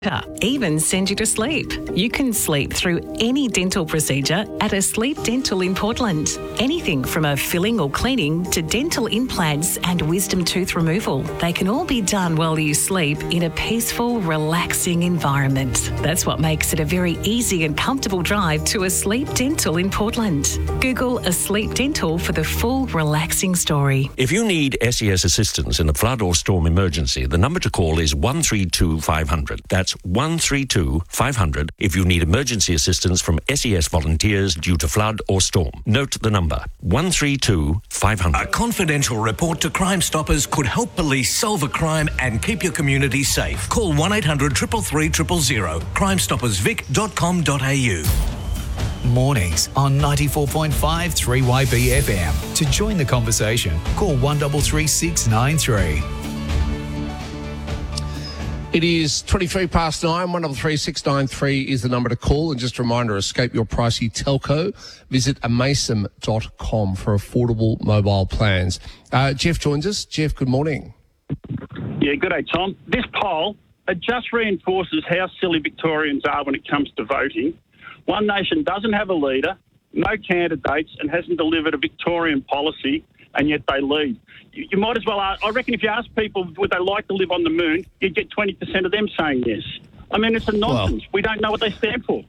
even send you to sleep. You can sleep through any dental procedure at a Sleep Dental in Portland. Anything from a filling or cleaning to dental implants and wisdom tooth removal. They can all be done while you sleep in a peaceful, relaxing environment. That's what makes it a very easy and comfortable drive to a Sleep Dental in Portland. Google a Sleep Dental for the full relaxing story. If you need SES assistance in a flood or storm emergency, the number to call is 132 500. That's 132 500 if you need emergency assistance from SES volunteers due to flood or storm. Note the number, 132 500. A confidential report to Crime Stoppers could help police solve a crime and keep your community safe. Call 1800 333 000, crimestoppersvic.com.au. Mornings on 94.5 3YB FM. To join the conversation, call 133 693. It is 23 past 9, 133 693 is the number to call. And just a reminder, escape your pricey telco. Visit amason.com for affordable mobile plans. Jeff joins us. Jeff, good morning. Yeah, good day, Tom. This poll, it just reinforces how silly Victorians are when it comes to voting. One Nation doesn't have a leader, no candidates, and hasn't delivered a Victorian policy, and yet they lead. You might as well ask, I reckon if you ask people would they like to live on the moon, you'd get 20% of them saying yes. I mean, it's a nonsense. We don't know what they stand for.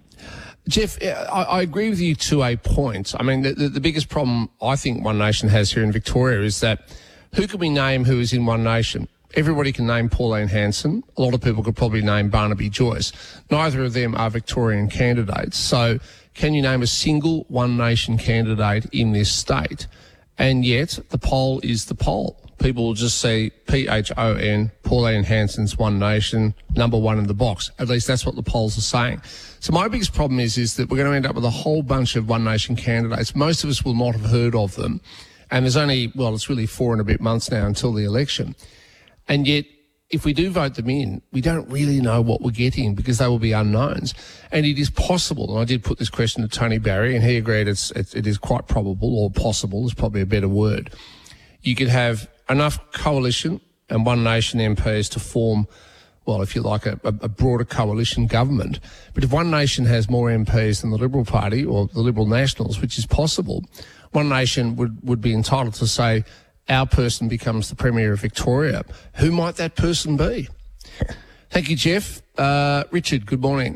Jeff, I agree with you to a point. I mean, the biggest problem I think One Nation has here in Victoria is that who can we name who is in One Nation? Everybody can name Pauline Hanson. A lot of people could probably name Barnaby Joyce. Neither of them are Victorian candidates. So can you name a single One Nation candidate in this state? And yet the poll is the poll. People will just say PHON, Pauline Hanson's One Nation, number one in the box. At least that's what the polls are saying. So my biggest problem is that we're going to end up with a whole bunch of One Nation candidates. Most of us will not have heard of them. And there's only, well, it's really 4 and a bit months now until the election. And yet, if we do vote them in, we don't really know what we're getting because they will be unknowns. And it is possible, and I did put this question to Tony Barry, and he agreed it is quite probable, or possible is probably a better word. You could have enough coalition and One Nation MPs to form, well, if you like, a broader coalition government. But if One Nation has more MPs than the Liberal Party or the Liberal Nationals, which is possible, One Nation would be entitled to say, our person becomes the Premier of Victoria. Who might that person be? Thank you, Jeff. Richard, good morning.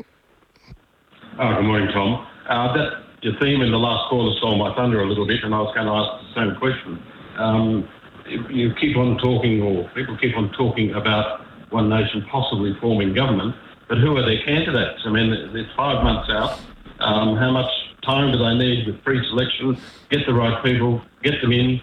Good morning, Tom. Your theme in the last caller stole my thunder a little bit, and I was going to ask the same question. You keep on talking, or people keep on talking about One Nation possibly forming government, but who are their candidates? I mean, it's 5 months out. How much time do they need with pre-selection? Get the right people, get them in.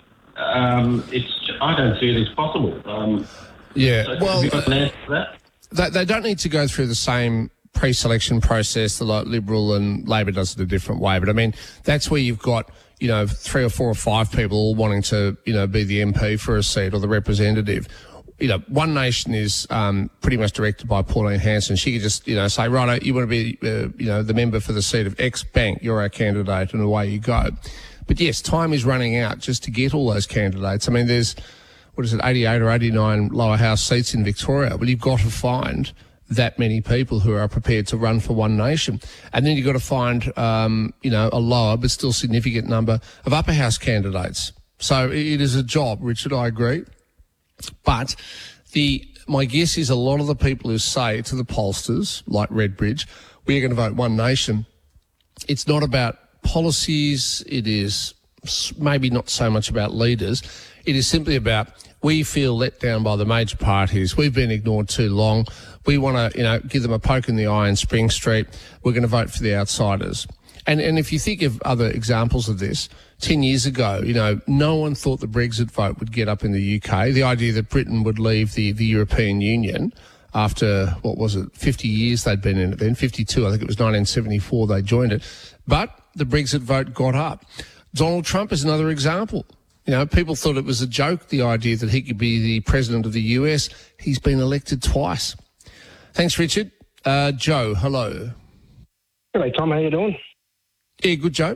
I don't see it as possible. Yeah, well, have you got an answer to that? They don't need to go through the same pre-selection process that like Liberal and Labor does it a different way. But I mean, that's where you've got, 3 or 4 or 5 people all wanting to, be the MP for a seat or the representative. One Nation is pretty much directed by Pauline Hanson. She could just, say, right, you want to be, the member for the seat of X bank, you're our candidate, and away you go. But yes, time is running out just to get all those candidates. I mean, there's, 88 or 89 lower house seats in Victoria. Well, you've got to find that many people who are prepared to run for One Nation. And then you've got to find, a lower but still significant number of upper house candidates. So it is a job, Richard, I agree. But my guess is a lot of the people who say to the pollsters, like Redbridge, we're going to vote One Nation, it's not about policies, it is maybe not so much about leaders. It is simply about we feel let down by the major parties. We've been ignored too long. We want to, give them a poke in the eye in Spring Street. We're going to vote for the outsiders. And if you think of other examples of this, 10 years ago, no one thought the Brexit vote would get up in the UK. The idea that Britain would leave the European Union after, 50 years they'd been in it then, 52, I think it was 1974 they joined it. But the Brexit vote got up. Donald Trump is another example. People thought it was a joke, the idea that he could be the president of the US. He's been elected twice. Thanks, Richard. Joe, hello. Hello, Tom. How you doing? Yeah, good, Joe.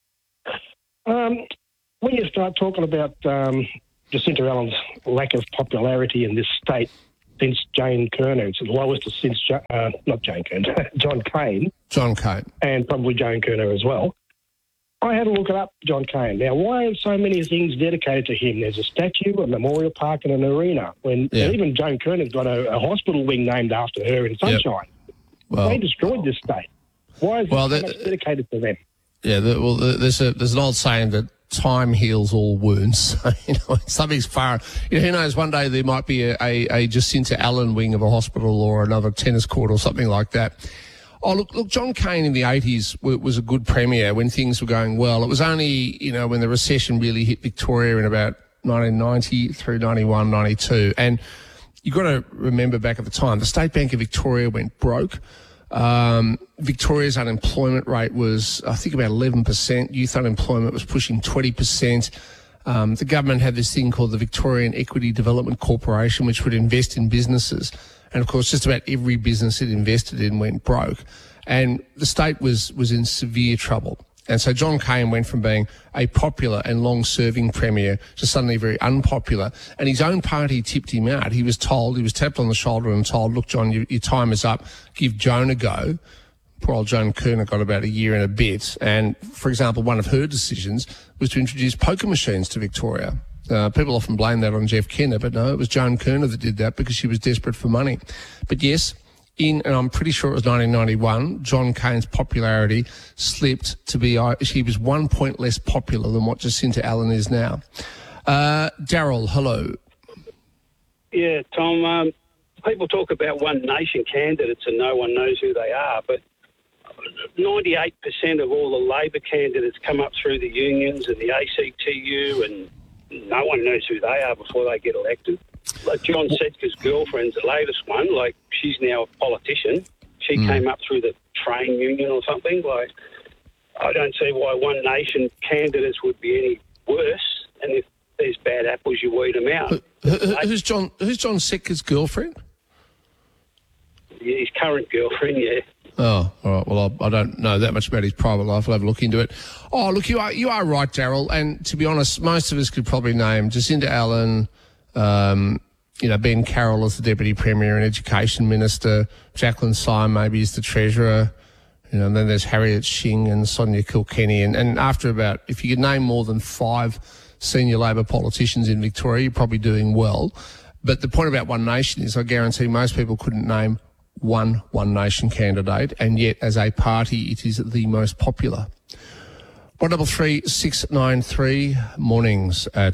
When you start talking about Jacinta Allen's lack of popularity in this state, since Jane Kerner. It's the lowest since, not Jane Kerner, John Cain. John Cain. And probably Jane Kerner as well. I had a look up John Cain. Now, why are so many things dedicated to him? There's a statue, a memorial park and an arena. And even Jane Kerner's got a hospital wing named after her in Sunshine. Yep. Well, they destroyed this state. Why is so much dedicated to them? Yeah, there's an old saying that time heals all wounds. Something's far. Who knows? One day there might be a Jacinta Allen wing of a hospital or another tennis court or something like that. Oh, look, John Cain in the 80s was a good premier when things were going well. It was only, when the recession really hit Victoria in about 1990 through 91, 92. And you've got to remember back at the time, the State Bank of Victoria went broke. Victoria's unemployment rate was, I think, about 11%. Youth unemployment was pushing 20%. The government had this thing called the Victorian Equity Development Corporation, which would invest in businesses. And, of course, just about every business it invested in went broke. And the state was in severe trouble. And so John Cain went from being a popular and long-serving premier to suddenly very unpopular. And his own party tipped him out. He was tapped on the shoulder and told, look, John, your time is up. Give Joan a go. Poor old Joan Kerner got about a year and a bit. And, for example, one of her decisions was to introduce poker machines to Victoria. People often blame that on Jeff Kenner, but no, it was Joan Kerner that did that because she was desperate for money. But yes, and I'm pretty sure it was 1991, John Cain's popularity slipped to be, he was 1 point less popular than what Jacinta Allen is now. Daryl, hello. Yeah, Tom, people talk about One Nation candidates and no one knows who they are, but 98% of all the Labor candidates come up through the unions and the ACTU, and no one knows who they are before they get elected. Like John Setka's girlfriend's the latest one. Like, she's now a politician. She came up through the train union or something. Like, I don't see why One Nation candidates would be any worse. And if there's bad apples, you weed them out. Who's John Setka's girlfriend? His current girlfriend, yeah. Oh, all right. Well, I don't know that much about his private life. I'll have a look into it. Oh, look, you are right, Daryl. And to be honest, most of us could probably name Jacinta Allen, Ben Carroll as the Deputy Premier and Education Minister, Jacqueline Syme maybe is the Treasurer, and then there's Harriet Shing and Sonia Kilkenny. And after about, if you could name more than 5 senior Labor politicians in Victoria, you're probably doing well. But the point about One Nation is I guarantee most people couldn't name One Nation candidate, and yet as a party it is the most popular. 133 693 mornings at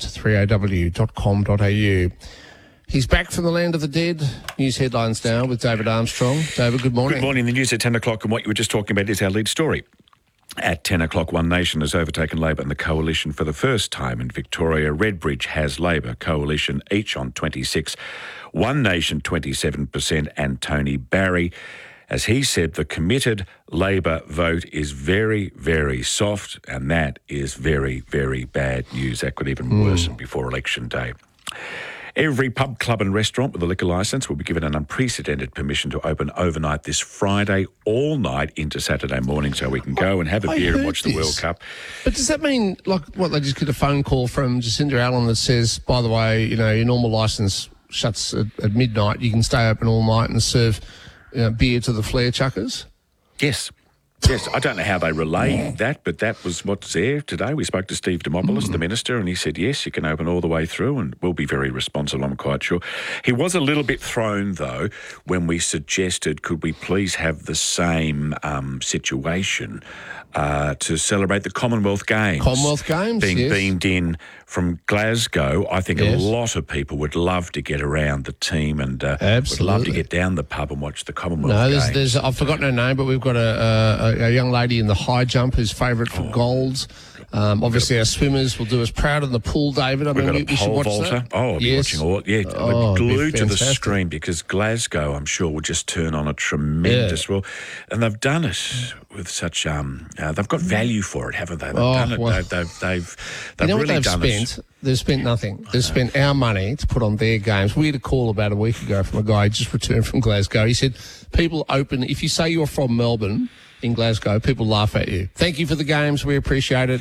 3aw.com.au. He's back from the land of the dead. News headlines now with David Armstrong. David, good morning. Good morning. The news at 10 o'clock, and what you were just talking about is our lead story. At 10 o'clock, One Nation has overtaken Labor and the Coalition for the first time in Victoria. Redbridge has Labor, Coalition each on 26, One Nation 27%, and Tony Barry. As he said, the committed Labor vote is very, very soft, and that is very, very bad news. That could even worsen before election day. Every pub, club and restaurant with a liquor licence will be given an unprecedented permission to open overnight this Friday, all night into Saturday morning, so we can go and have a beer and watch the World Cup. But does that mean, they just get a phone call from Jacinta Allen that says, by the way, your normal licence shuts at midnight, you can stay open all night and serve beer to the flare chuckers? Yes. Yes, I don't know how they relay that, but that was what's there today. We spoke to Steve Demopoulos, the Minister, and he said, yes, you can open all the way through, and we'll be very responsible, I'm quite sure. He was a little bit thrown, though, when we suggested, could we please have the same situation to celebrate the Commonwealth Games. Commonwealth Games, being yes. beamed in from Glasgow. I think a lot of people would love to get around the team and would love to get down the pub and watch the Commonwealth Games. I've forgotten her name, but we've got a young lady in the high jump who's favourite for golds. Obviously, our swimmers will do us proud in the pool, David. We've got a pole vaulter. That. I'll be watching all. Yeah, I'm glued to the screen because Glasgow, I'm sure, will just turn on a tremendous and they've done it with such. They've got value for it, haven't they? They've done it. Well, they've really done it. They've spent nothing. They've spent our money to put on their games. We had a call about a week ago from a guy who just returned from Glasgow. He said, people open, if you say you're from Melbourne in Glasgow, people laugh at you. Thank you for the games. We appreciate it.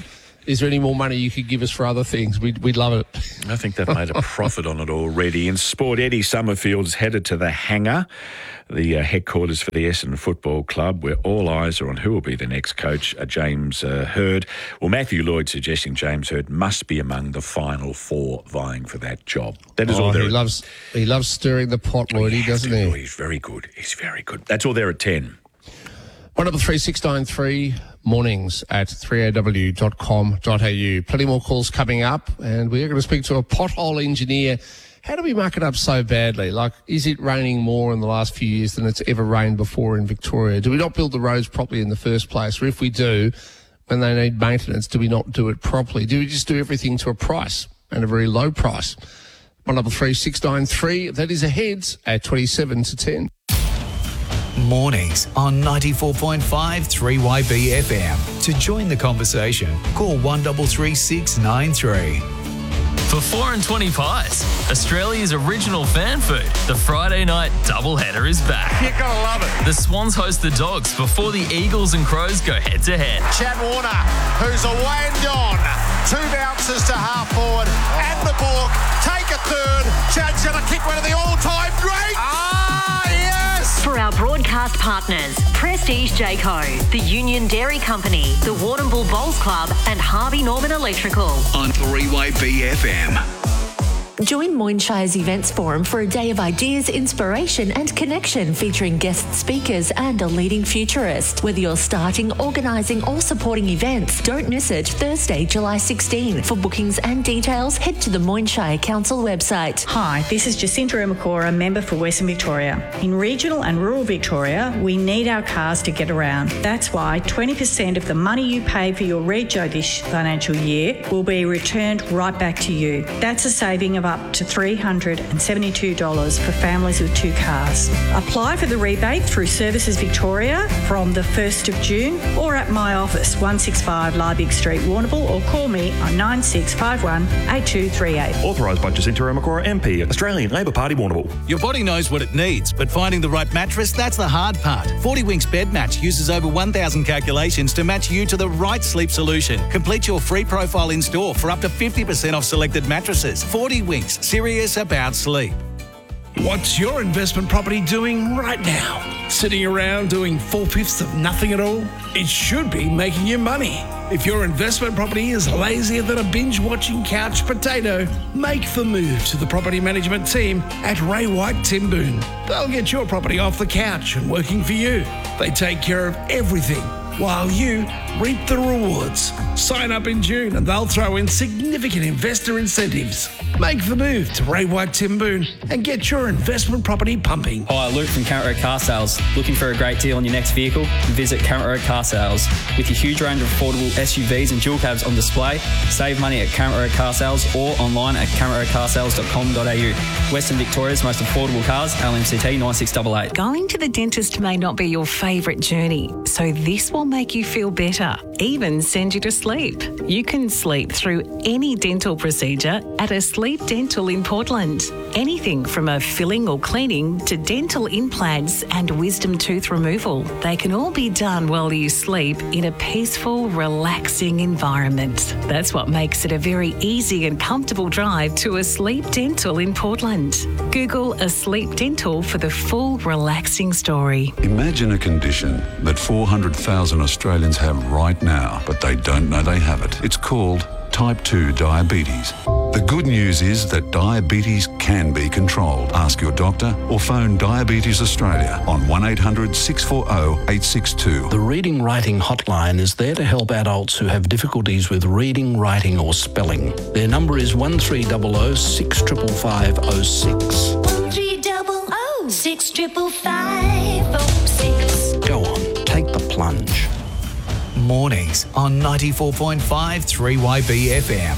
is there any more money you could give us for other things? We'd love it. I think they've made a profit on it already. In sport, Eddie Summerfield's headed to the Hangar, the headquarters for the Essendon Football Club, where all eyes are on who will be the next coach, James Hird. Well, Matthew Lloyd suggesting James Hird must be among the final 4 vying for that job. That is all there. He loves stirring the pot, Lloydie, doesn't he? Oh, he's very good. He's very good. That's all there at 10. 133 mornings at 3aw.com.au. Plenty more calls coming up, and we're going to speak to a pothole engineer. How do we muck it up so badly? Like, is it raining more in the last few years than it's ever rained before in Victoria? Do we not build the roads properly in the first place? Or if we do, when they need maintenance, do we not do it properly? Do we just do everything to a price, and a very low price? 133 that is ahead at 27 to 10. Mornings on 94.5 3YB FM. To join the conversation, call 133693. For 4 and 20 pies, Australia's original fan food, the Friday night doubleheader is back. You're going to love it. The Swans host the Dogs before the Eagles and Crows go head-to-head. Chad Warner, who's away and gone. 2 bounces to half forward. And the Bork take a third. Chad's going to kick one of the all-time greats. Yes! For our broadcast partners, Prestige Jayco, the Union Dairy Company, the Warrnambool Bowls Club and Harvey Norman Electrical. On 3YB FM. Join Moynshire's Events Forum for a day of ideas, inspiration and connection featuring guest speakers and a leading futurist. Whether you're starting, organising or supporting events, don't miss it Thursday, July 16. For bookings and details, head to the Moynshire Council website. Hi, this is Jacinta Umakora, member for Western Victoria. In regional and rural Victoria, we need our cars to get around. That's why 20% of the money you pay for your rego this financial year will be returned right back to you. That's a saving of up to $372 for families with 2 cars. Apply for the rebate through Services Victoria from the 1st of June or at my office, 165 Liebig Street, Warrnambool, or call me on 9651 8238. Authorised by Jacinta Umakora MP, Australian Labor Party, Warrnambool. Your body knows what it needs, but finding the right mattress, that's the hard part. 40 Winks Bed Match uses over 1,000 calculations to match you to the right sleep solution. Complete your free profile in store for up to 50% off selected mattresses. 40 Winks, serious about sleep. What's your investment property doing right now? Sitting around doing 4/5 of nothing at all? It should be making you money. If your investment property is lazier than a binge-watching couch potato, make the move to the property management team at Ray White Timboon. They'll get your property off the couch and working for you. They take care of everything while you reap the rewards. Sign up in June and they'll throw in significant investor incentives. Make the move to Ray White Timboon and get your investment property pumping. Hi, Luke from Current Road Car Sales. Looking for a great deal on your next vehicle? Visit Current Road Car Sales. With your huge range of affordable SUVs and dual cabs on display, save money at Current Road Car Sales or online at currentroadcarsales.com.au. Western Victoria's most affordable cars, LMCT 9688. Going to the dentist may not be your favourite journey, so this will make you feel better, even send you to sleep. You can sleep through any dental procedure at a Sleep Dental in Portland. Anything from a filling or cleaning to dental implants and wisdom tooth removal. They can all be done while you sleep in a peaceful, relaxing environment. That's what makes it a very easy and comfortable drive to a Sleep Dental in Portland. Google a Sleep Dental for the full relaxing story. Imagine a condition that 400,000 Australians have right now, but they don't know they have it. It's called type 2 diabetes. The good news is that diabetes can be controlled. Ask your doctor or phone Diabetes Australia on 1800 640 862. The Reading Writing Hotline is there to help adults who have difficulties with reading, writing or spelling. Their number is 1300 65506. 1300 65506. Go on, take the plunge. Mornings on 94.5 3YB FM.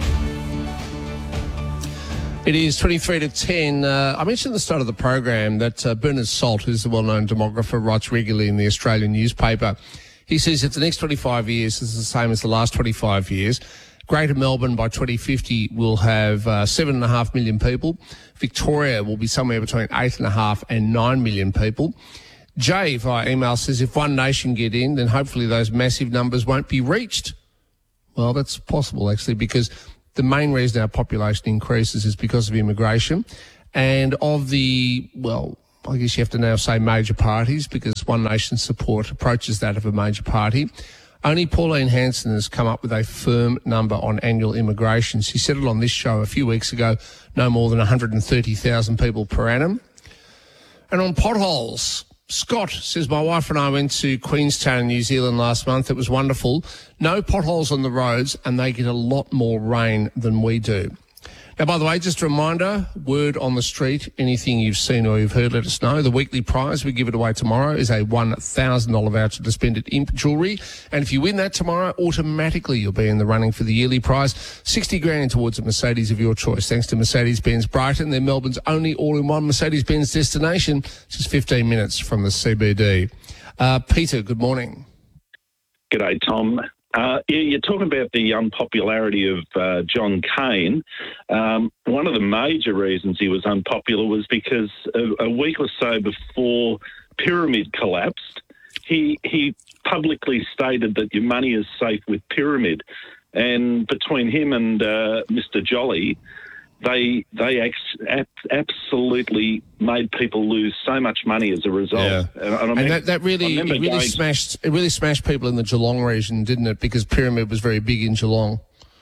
It is 23 to 10. I mentioned at the start of the program that Bernard Salt, who's the well-known demographer, writes regularly in the Australian newspaper. He says if the next 25 years is the same as the last 25 years, Greater Melbourne by 2050 will have 7.5 million people. Victoria will be somewhere between 8.5 and 9 million people. Jay, via email, says if One Nation get in, then hopefully those massive numbers won't be reached. Well, that's possible, actually, because the main reason our population increases is because of immigration. And of the, well, I guess you have to now say major parties, because One Nation's support approaches that of a major party. Only Pauline Hanson has come up with a firm number on annual immigration. She said it on this show a few weeks ago, no more than 130,000 people per annum. And on potholes, Scott says, my wife and I went to Queenstown in New Zealand last month. It was wonderful. No potholes on the roads, and they get a lot more rain than we do. Now, by the way, just a reminder, word on the street, anything you've seen or you've heard, let us know. The weekly prize, we give it away tomorrow, is a $1,000 voucher to spend at Imp Jewellery. And if you win that tomorrow, automatically you'll be in the running for the yearly prize, 60 grand towards a Mercedes of your choice, thanks to Mercedes-Benz Brighton. They're Melbourne's only all-in-one Mercedes-Benz destination, just 15 minutes from the CBD. Peter, good morning. G'day, Tom. You're talking about the unpopularity of John Cain. One of the major reasons he was unpopular was because a week or so before Pyramid collapsed, he publicly stated that your money is safe with Pyramid. And between him and Mr. Jolly, they absolutely made people lose so much money as a result. Yeah. And that really smashed people in the Geelong region, didn't it? Because Pyramid was very big in Geelong.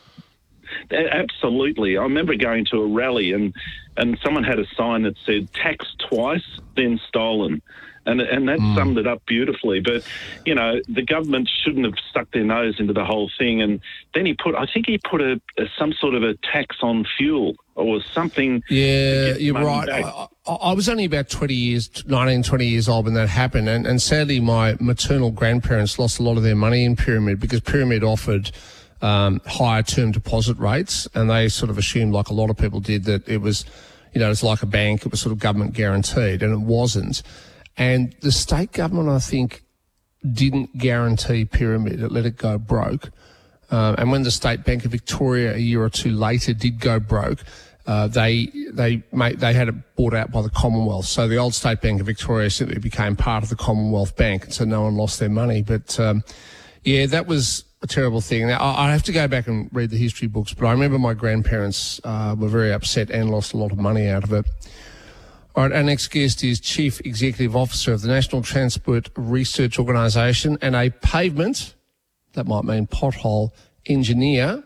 Absolutely. I remember going to a rally and someone had a sign that said "taxed twice, then stolen." And that summed it up beautifully. But, you know, the government shouldn't have stuck their nose into the whole thing. And then he put some sort of a tax on fuel or something. Yeah, you're right. I was only about 20 years old when that happened. And sadly, my maternal grandparents lost a lot of their money in Pyramid because Pyramid offered higher term deposit rates. And they sort of assumed, like a lot of people did, that it was, you know, it's like a bank. It was sort of government guaranteed, and it wasn't. And the state government, I think, didn't guarantee Pyramid. It let it go broke. And when the State Bank of Victoria a year or two later did go broke, they had it bought out by the Commonwealth. So the old State Bank of Victoria simply became part of the Commonwealth Bank, and so no one lost their money. But, yeah, that was a terrible thing. Now, I have to go back and read the history books, but I remember my grandparents were very upset and lost a lot of money out of it. All right, our next guest is Chief Executive Officer of the National Transport Research Organisation and a pavement, that might mean pothole, engineer,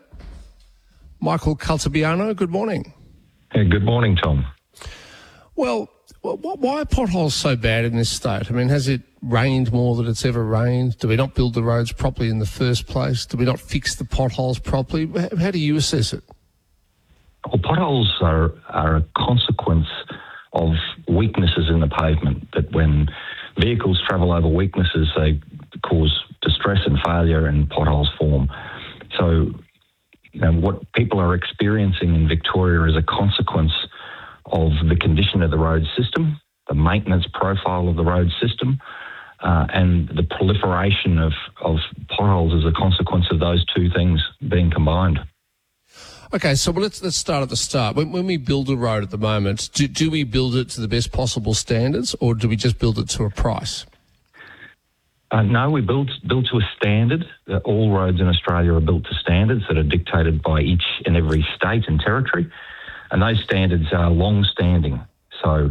Michael Caltabiano. Good morning. Hey, good morning, Tom. Well, why are potholes so bad in this state? I mean, has it rained more than it's ever rained? Do we not build the roads properly in the first place? Do we not fix the potholes properly? How do you assess it? Well, potholes are a consequence of weaknesses in the pavement, that when vehicles travel over weaknesses, they cause distress and failure and potholes form. So, you know, what people are experiencing in Victoria is a consequence of the condition of the road system, the maintenance profile of the road system, and the proliferation of potholes as a consequence of those two things being combined. Okay, so let's start at the start. When we build a road at the moment, do we build it to the best possible standards, or do we just build it to a price? No, we build to a standard. All roads in Australia are built to standards that are dictated by each and every state and territory, and those standards are long-standing. So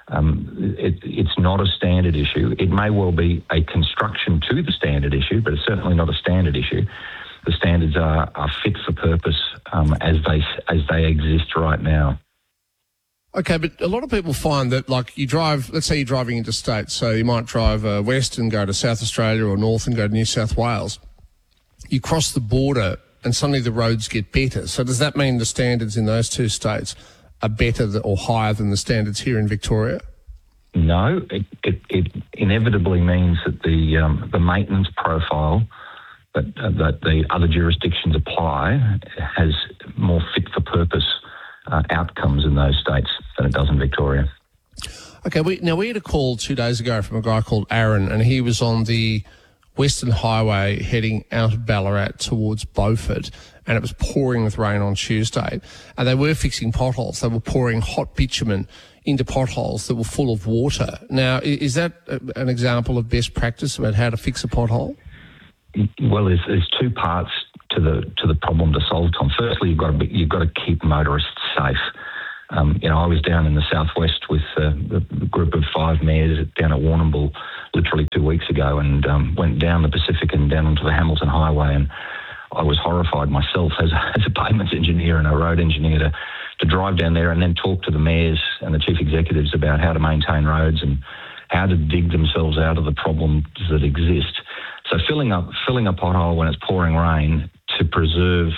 it's not a standard issue. It may well be a construction to the standard issue, but it's certainly not a standard issue. The standards are fit for purpose as they exist right now. Okay, but a lot of people find that, like, you drive, let's say you're driving interstate, so you might drive west and go to South Australia, or north and go to New South Wales. You cross the border and suddenly the roads get better. So does that mean the standards in those two states are better or higher than the standards here in Victoria? No, it inevitably means that the maintenance profile that the other jurisdictions apply has more fit-for-purpose outcomes in those states than it does in Victoria. Okay, we had a call 2 days ago from a guy called Aaron, and he was on the Western Highway heading out of Ballarat towards Beaufort, and it was pouring with rain on Tuesday, and they were fixing potholes. They were pouring hot bitumen into potholes that were full of water. Now, is that an example of best practice about how to fix a pothole? Well, there's two parts to the problem to solve, Tom. Firstly, you've got to keep motorists safe. I was down in the southwest with a group of 5 mayors down at Warrnambool literally 2 weeks ago, and went down the Pacific and down onto the Hamilton Highway, and I was horrified myself as a pavements engineer and a road engineer to drive down there and then talk to the mayors and the chief executives about how to maintain roads and how to dig themselves out of the problems that exist. So filling a pothole when it's pouring rain to preserve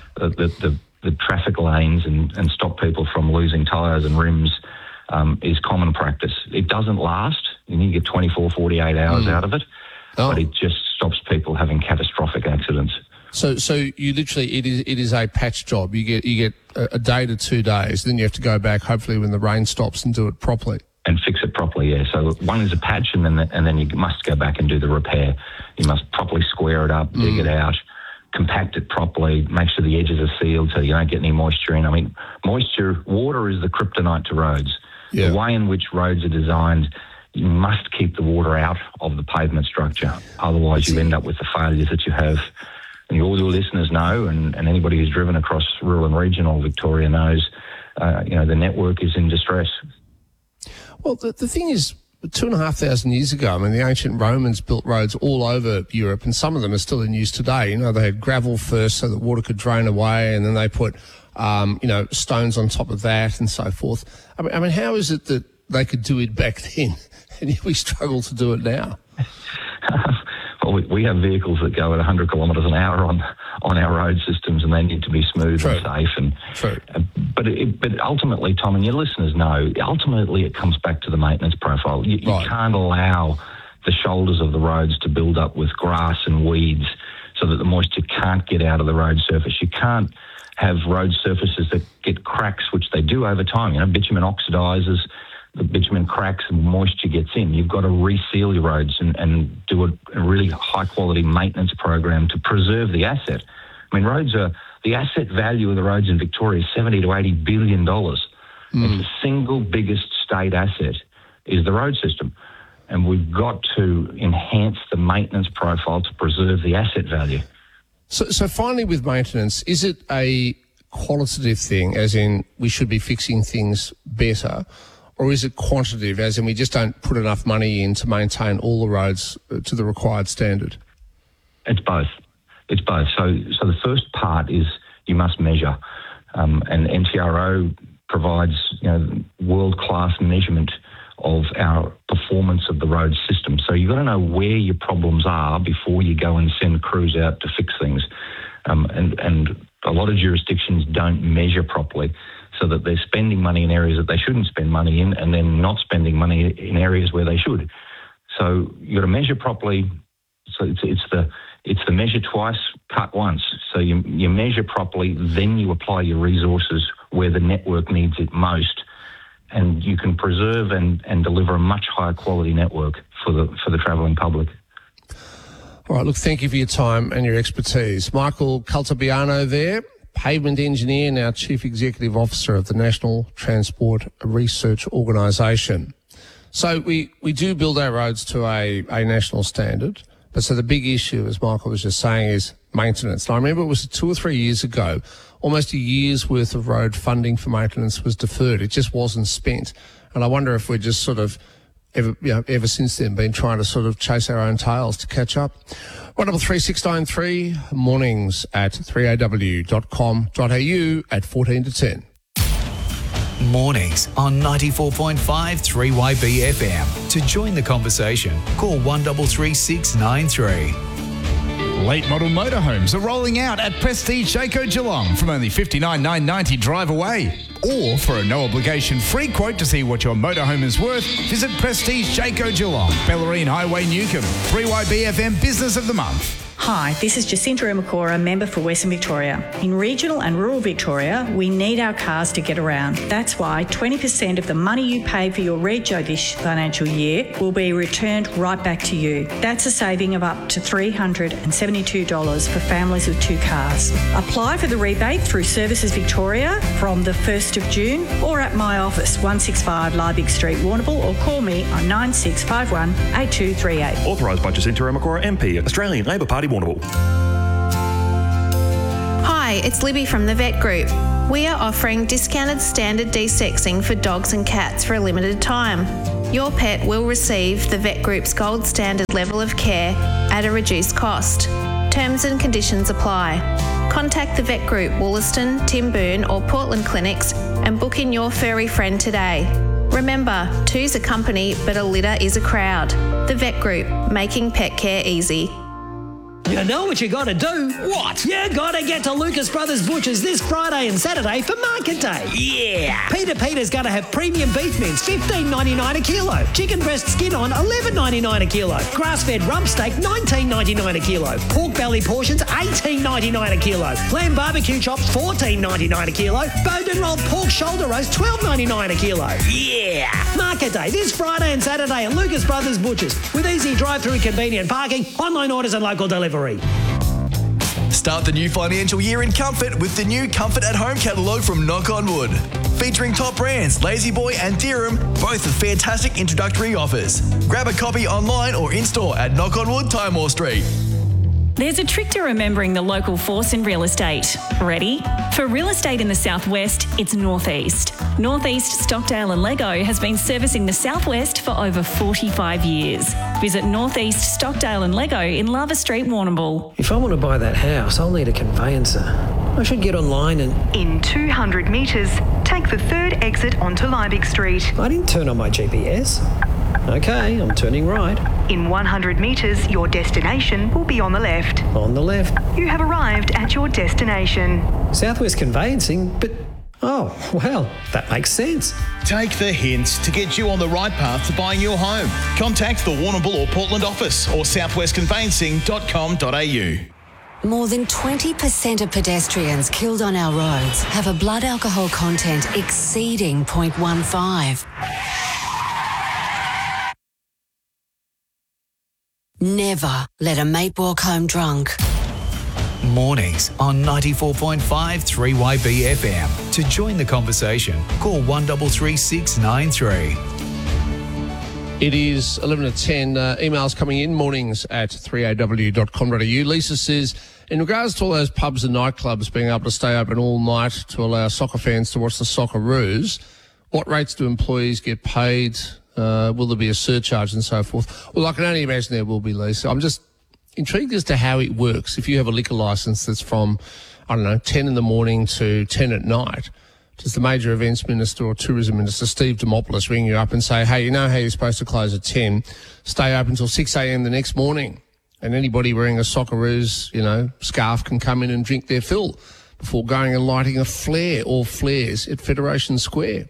the traffic lanes and stop people from losing tyres and rims is common practice. It doesn't last. You get 24, 48 hours out of it, but it just stops people having catastrophic accidents. So you literally, it is a patch job. You get a day to 2 days, then you have to go back, hopefully when the rain stops, and do it properly. And fix it properly, yeah. So one is a patch, and then you must go back and do the repair. You must properly square it up, dig it out, compact it properly, make sure the edges are sealed so you don't get any moisture in. I mean, water is the kryptonite to roads. Yeah. The way in which roads are designed, you must keep the water out of the pavement structure. Otherwise, you end up with the failures that you have. And all your listeners know, and anybody who's driven across rural and regional Victoria knows, the network is in distress. Well, the thing is, 2,500 years ago, I mean, the ancient Romans built roads all over Europe, and some of them are still in use today. They had gravel first so that water could drain away, and then they put, stones on top of that and so forth. I mean, how is it that they could do it back then, and we struggle to do it now? Well, we have vehicles that go at 100 kilometres an hour on our road systems, and they need to be smooth and safe. But ultimately, Tom, and your listeners know, ultimately it comes back to the maintenance profile. You can't allow the shoulders of the roads to build up with grass and weeds so that the moisture can't get out of the road surface. You can't have road surfaces that get cracks, which they do over time. Bitumen oxidizes, the bitumen cracks and moisture gets in. You've got to reseal your roads and do a really high-quality maintenance program to preserve the asset. I mean, the asset value of the roads in Victoria is $70 to $80 billion. It's the single biggest state asset is the road system. And we've got to enhance the maintenance profile to preserve the asset value. So finally, with maintenance, is it a qualitative thing, as in we should be fixing things better, or is it quantitative, as in we just don't put enough money in to maintain all the roads to the required standard? It's both. It's both. So the first part is you must measure, and NTRO provides world-class measurement of our performance of the road system. So you've got to know where your problems are before you go and send crews out to fix things. And a lot of jurisdictions don't measure properly, so that they're spending money in areas that they shouldn't spend money in, and then not spending money in areas where they should. So you've got to measure properly. So it's the measure twice, cut once. So you measure properly, then you apply your resources where the network needs it most, and you can preserve and deliver a much higher quality network for the travelling public. All right, look, thank you for your time and your expertise. Michael Caltabiano there, pavement engineer, now Chief Executive Officer of the National Transport Research Organisation. So we do build our roads to a national standard, but so the big issue, as Michael was just saying, is maintenance. And I remember it was 2 or 3 years ago, almost a year's worth of road funding for maintenance was deferred. It just wasn't spent. And I wonder if we're just sort of ever since then been trying to sort of chase our own tails to catch up. 133693, mornings at 3aw.com.au at 14 to 10. Mornings on 94.5 3YB FM. To join the conversation, call 133693. Late model motorhomes are rolling out at Prestige Jayco Geelong from only $59,990 drive away. Or for a no-obligation free quote to see what your motorhome is worth, visit Prestige Jayco Geelong, Bellarine Highway, Newcomb. 3YB FM Business of the Month. Hi, this is Jacinta Umakora, member for Western Victoria. In regional and rural Victoria, we need our cars to get around. That's why 20% of the money you pay for your rego this financial year will be returned right back to you. That's a saving of up to $372 for families with 2 cars. Apply for the rebate through Services Victoria from the 1st of June or at my office, 165 Liebig Street, Warrnambool, or call me on 9651 8238. Authorised by Jacinta Umakora MP, Australian Labor Party, Warrnambool. Hi, it's Libby from the Vet Group. We are offering discounted standard desexing for dogs and cats for a limited time. Your pet will receive the Vet Group's gold standard level of care at a reduced cost. Terms and conditions apply. Contact the Vet Group Wollaston, Timboon or Portland clinics and book in your furry friend today. Remember, two's a company, but a litter is a crowd. The Vet Group, making pet care easy. You know what you got to do? What? You got to get to Lucas Brothers Butchers this Friday and Saturday for Market Day. Yeah! Peter's going to have premium beef mince, $15.99 a kilo. Chicken breast skin on, $11.99 a kilo. Grass-fed rump steak, $19.99 a kilo. Pork belly portions, $18.99 a kilo. Lamb barbecue chops, $14.99 a kilo. Boned and rolled pork shoulder roast, $12.99 a kilo. Yeah! Market Day this Friday and Saturday at Lucas Brothers Butchers with easy drive-through convenient parking, online orders and local delivery. Start the new financial year in comfort with the new Comfort at Home catalogue from Knock on Wood. Featuring top brands Lazy Boy and Theorem, both with fantastic introductory offers. Grab a copy online or in-store at Knock on Wood, Timor Street. There's a trick to remembering the local force in real estate. Ready? For real estate in the southwest, it's Northeast. Northeast Stockdale and Lego has been servicing the southwest for over 45 years. Visit Northeast Stockdale and Lego in Lava Street, Warrnambool. If I want to buy that house, I'll need a conveyancer. I should get online and... In 200 metres, take the third exit onto Liebig Street. I didn't turn on my GPS. Okay, I'm turning right. In 100 metres, your destination will be on the left. On the left. You have arrived at your destination. Southwest Conveyancing, but... Oh, well, that makes sense. Take the hints to get you on the right path to buying your home. Contact the Warrnambool or Portland office or southwestconveyancing.com.au. More than 20% of pedestrians killed on our roads have a blood alcohol content exceeding 0.15. Never let a mate walk home drunk. Mornings on 94.5 3YB FM. To join the conversation, call 133693. It is 11 to 10. Emails coming in, mornings at 3aw.com.au. Lisa says, in regards to all those pubs and nightclubs being able to stay open all night to allow soccer fans to watch the Socceroos, what rates do employees get paid? Will there be a surcharge and so forth? Well, I can only imagine there will be, Lisa. I'm just intrigued as to how it works. If you have a liquor licence that's from, 10 in the morning to 10 at night, does the Major Events Minister or Tourism Minister, Steve Demopoulos, ring you up and say, hey, you know how you're supposed to close at 10, stay open until 6 a.m. the next morning, and anybody wearing a Socceroos, scarf can come in and drink their fill before going and lighting a flare or flares at Federation Square?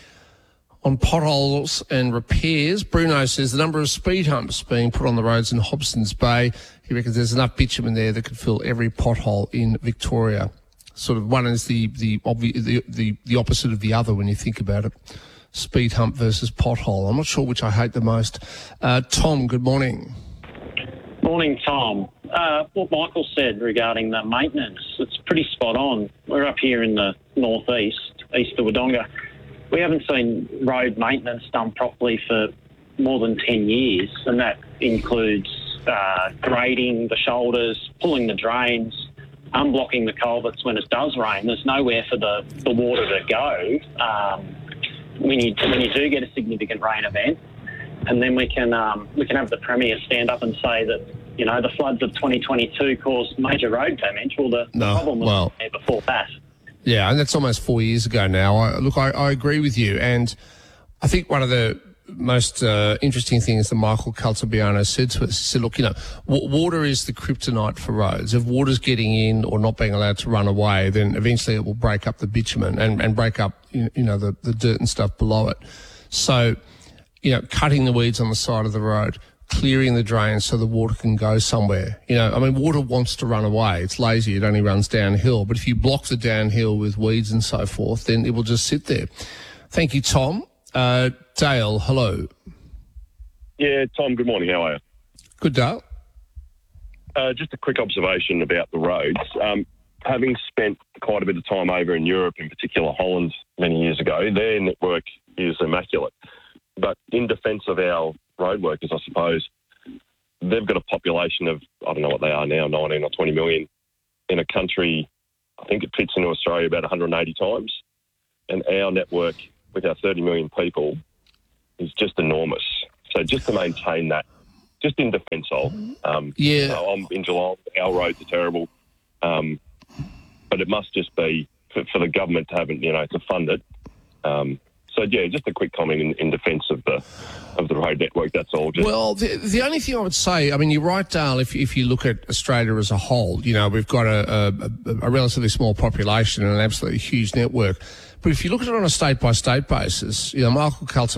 On potholes and repairs, Bruno says the number of speed humps being put on the roads in Hobson's Bay, he reckons there's enough bitumen there that could fill every pothole in Victoria. Sort of one is the opposite of the other when you think about it. Speed hump versus pothole. I'm not sure which I hate the most. Tom, good morning. Morning, Tom. What Michael said regarding the maintenance, it's pretty spot on. We're up here in the northeast, east of Wodonga. We haven't seen road maintenance done properly for more than 10 years, and that includes grading the shoulders, pulling the drains, unblocking the culverts when it does rain. There's nowhere for the water to go when you do get a significant rain event, and then we can have the Premier stand up and say that the floods of 2022 caused major road damage. Well, the problem was there before that. Yeah, and that's almost 4 years ago now. I agree with you. And I think one of the most interesting things that Michael Caltabiano said to us, he said, look, water is the kryptonite for roads. If water's getting in or not being allowed to run away, then eventually it will break up the bitumen and break up, the dirt and stuff below it. So, cutting the weeds on the side of the road, clearing the drains so the water can go somewhere. Water wants to run away. It's lazy. It only runs downhill. But if you block the downhill with weeds and so forth, then it will just sit there. Thank you, Tom. Dale, hello. Yeah, Tom, good morning. How are you? Good, Dale. Just a quick observation about the roads. Having spent quite a bit of time over in Europe, in particular Holland, many years ago, their network is immaculate. But in defence of our road workers, I suppose, they've got a population of, I don't know what they are now, 19 or 20 million in a country I think it fits into Australia about 180 times. And our network, with our 30 million people, is just enormous. So just to maintain that, just in defence of, I'm in Geelong, our roads are terrible, but it must just be for the government to have it, to fund it. So just a quick comment in defence of the road network. That's all. Well, the only thing I would say, I mean, you're right, Dale. If you look at Australia as a whole, we've got a relatively small population and an absolutely huge network. But if you look at it on a state by state basis, Michael Calton